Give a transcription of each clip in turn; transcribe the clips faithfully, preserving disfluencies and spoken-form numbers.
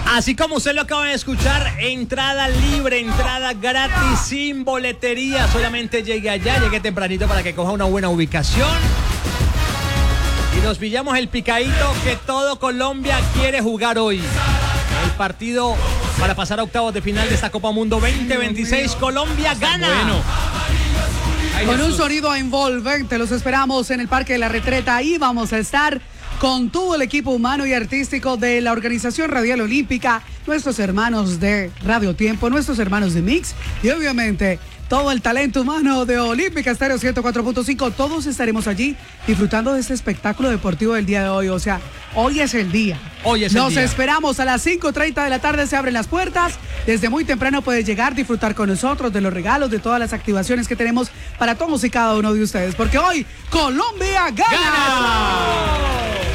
Así como usted lo acaba de escuchar, entrada libre, entrada gratis, sin boletería. Solamente llegue allá, llegue tempranito para que coja una buena ubicación. Y nos pillamos el picadito que todo Colombia quiere jugar hoy. El partido para pasar a octavos de final de esta Copa Mundo veinte veintiséis. Colombia gana. Bueno. Ay, con un sonido envolvente, los esperamos en el Parque de la Retreta. Ahí vamos a estar con todo el equipo humano y artístico de la Organización Radial Olímpica, nuestros hermanos de Radio Tiempo, nuestros hermanos de Mix y obviamente todo el talento humano de Olímpica Estéreo ciento cuatro punto cinco. Todos estaremos allí disfrutando de este espectáculo deportivo del día de hoy. O sea, hoy es el día. Hoy es el Nos día. esperamos a las cinco treinta de la tarde, se abren las puertas. Desde muy temprano puedes llegar, disfrutar con nosotros de los regalos, de todas las activaciones que tenemos para todos y cada uno de ustedes. Porque hoy Colombia gana. ¡Gana!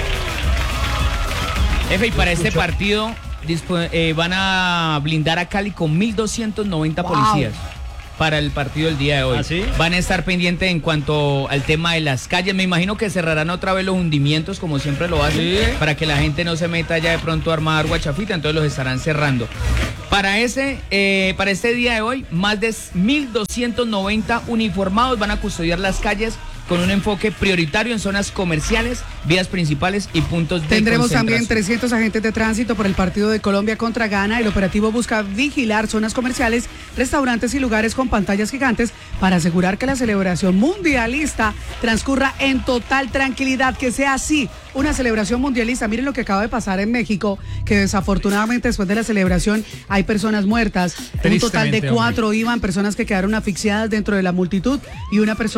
Efe, y para este partido dispo- eh, van a blindar a Cali con mil doscientos noventa Wow. policías para el partido del día de hoy. ¿Ah, sí? Van a estar pendientes en cuanto al tema de las calles. Me imagino que cerrarán otra vez los hundimientos como siempre lo hacen, Sí. para que la gente no se meta ya de pronto a armar guachafita, entonces los estarán cerrando. Para ese, eh, para este día de hoy, más de mil doscientos noventa uniformados van a custodiar las calles con un enfoque prioritario en zonas comerciales, vías principales y puntos de Tendremos también concentración. trescientos agentes de tránsito por el partido de Colombia contra Ghana. El operativo busca vigilar zonas comerciales, restaurantes y lugares con pantallas gigantes para asegurar que la celebración mundialista transcurra en total tranquilidad, que sea así, una celebración mundialista. Miren lo que acaba de pasar en México, que desafortunadamente después de la celebración hay personas muertas. Un total de Tristemente, cuatro iban, personas que quedaron asfixiadas dentro de la multitud y una persona